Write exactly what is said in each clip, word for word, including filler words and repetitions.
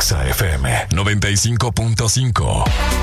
Exa F M noventa y cinco punto cinco.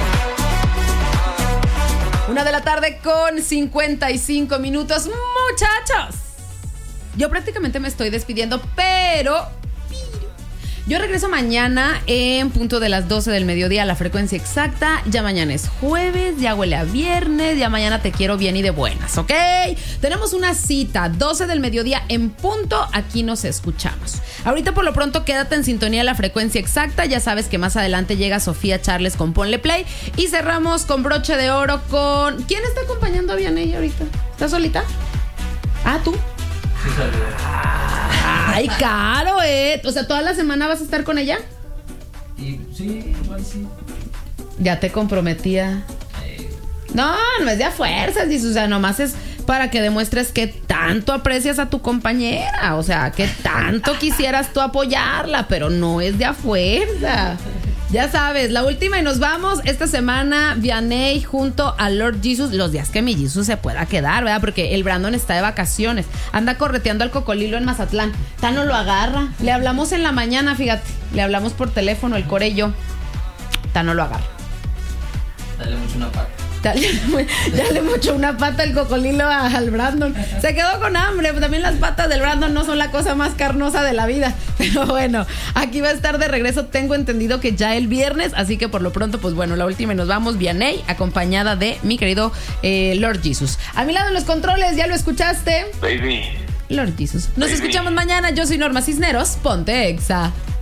Una de la tarde con cincuenta y cinco minutos. Muchachos, yo prácticamente me estoy despidiendo, pero yo regreso mañana en punto de las doce del mediodía a la frecuencia exacta. Ya mañana es jueves, ya huele a viernes, ya mañana te quiero bien y de buenas, ¿ok? Tenemos una cita, doce del mediodía en punto, aquí nos escuchamos. Ahorita por lo pronto quédate en sintonía de la frecuencia exacta. Ya sabes que más adelante llega Sofía Charles con Ponle Play. Y cerramos con broche de oro con... ¿Quién está acompañando a Vianey ahorita? ¿Estás solita? Ah, ¿tú? Sí, Ay, caro, eh. O sea, ¿toda la semana vas a estar con ella? Y sí, igual sí. Ya te comprometía. Eh. No, no es de a fuerzas, dice, o sea, nomás es para que demuestres que tanto aprecias a tu compañera. O sea, que tanto quisieras tú apoyarla, pero no es de a fuerza. Ya sabes, la última y nos vamos. Esta semana Vianey junto a Lord Jesus, los días que mi Jesus se pueda quedar, ¿verdad? Porque el Brandon está de vacaciones, anda correteando al Cocolilo en Mazatlán. Tano lo agarra. Le hablamos en la mañana, fíjate. Le hablamos por teléfono, el Core y yo. Tano lo agarra. Dale mucho una pata. Dale, dale mucho una pata el Cocolilo al Brandon. Se quedó con hambre. También las patas del Brandon no son la cosa más carnosa de la vida. Pero bueno, aquí va a estar de regreso. Tengo entendido que ya el viernes. Así que por lo pronto, pues bueno, la última y nos vamos. Vianey, acompañada de mi querido eh, Lord Jesus. A mi lado en los controles, ¿ya lo escuchaste? Baby. Lord Jesus. Nos Baby. escuchamos mañana. Yo soy Norma Cisneros. Ponte Exa.